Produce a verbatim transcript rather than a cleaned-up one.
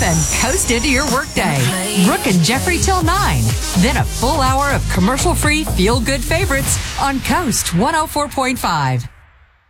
then coast into your workday. Brooke and Jeffrey till nine. Then a full hour of commercial-free feel-good favorites on Coast one oh four point five.